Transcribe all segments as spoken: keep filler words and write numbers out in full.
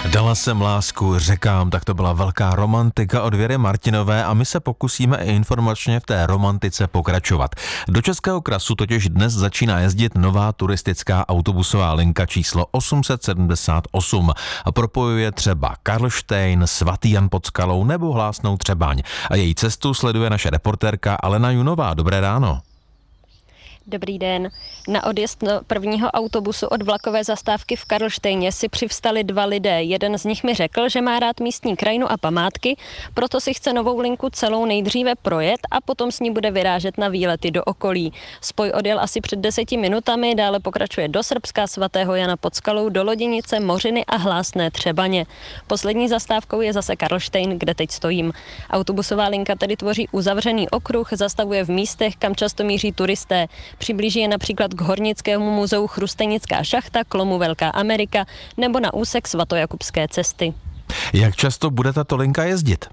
Dala jsem lásku řekám, tak to byla velká romantika od Věry Martinové a my se pokusíme i informačně v té romantice pokračovat. Do Českého krasu totiž dnes začíná jezdit nová turistická autobusová linka číslo osm set sedmdesát osm. Propojuje třeba Karlštejn, Svatý Jan pod Skalou nebo Hlásnou Třebaň. A její cestu sleduje naše reportérka Alena Junová. Dobré ráno. Dobrý den. Na odjezd prvního autobusu od vlakové zastávky v Karlštejně si přivstali dva lidé. Jeden z nich mi řekl, že má rád místní krajinu a památky, proto si chce novou linku celou nejdříve projet a potom s ní bude vyrážet na výlety do okolí. Spoj odjel asi před deseti minutami, dále pokračuje do Srbska, Svatého Jana pod Skalou, do Loděnice, Mořiny a Hlásné Třebaně. Poslední zastávkou je zase Karlštejn, kde teď stojím. Autobusová linka tedy tvoří uzavřený okruh, zastavuje v místech, kam často míří turisté. Přiblíží je například k Hornickému muzeu Chrustenická šachta, k lomu Velká Amerika nebo na úsek Svatojakubské cesty. Jak často bude tato linka jezdit?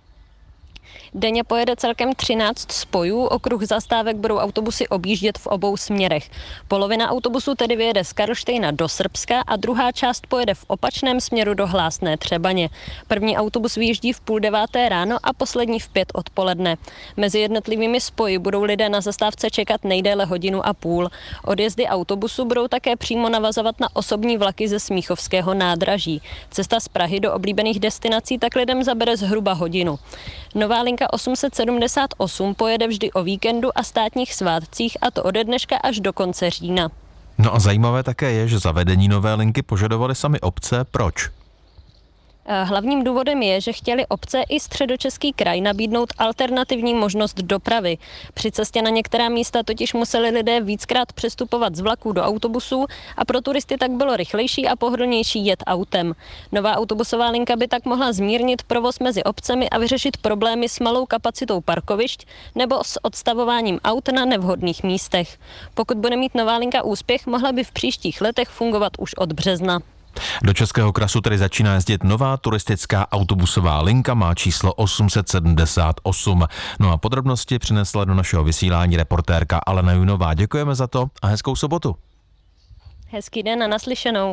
Denně pojede celkem třináct spojů, okruh zastávek budou autobusy objíždět v obou směrech. Polovina autobusu tedy vyjede z Karlštejna do Srbska a druhá část pojede v opačném směru do Hlásné Třebaně. První autobus vyjíždí v půl deváté ráno a poslední v pět odpoledne. Mezi jednotlivými spoji budou lidé na zastávce čekat nejdéle hodinu a půl. Odjezdy autobusu budou také přímo navazovat na osobní vlaky ze Smíchovského nádraží. Cesta z Prahy do oblíbených destinací tak lidem zabere zhruba hodinu. Nová linka osm set sedmdesát osm pojede vždy o víkendu a státních svátcích, a to ode dneška až do konce října. No a zajímavé také je, že zavedení nové linky požadovaly sami obce. Proč? Hlavním důvodem je, že chtěli obce i Středočeský kraj nabídnout alternativní možnost dopravy. Při cestě na některá místa totiž museli lidé víckrát přestupovat z vlaků do autobusů a pro turisty tak bylo rychlejší a pohodlnější jet autem. Nová autobusová linka by tak mohla zmírnit provoz mezi obcemi a vyřešit problémy s malou kapacitou parkovišť nebo s odstavováním aut na nevhodných místech. Pokud bude mít nová linka úspěch, mohla by v příštích letech fungovat už od března. Do Českého krasu tedy začíná jezdit nová turistická autobusová linka, má číslo osm set sedmdesát osm. No a podrobnosti přinesla do našeho vysílání reportérka Alena Junová. Děkujeme za to a hezkou sobotu. Hezký den a naslyšenou.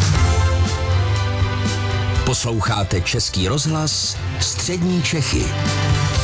Posloucháte Český rozhlas Střední Čechy.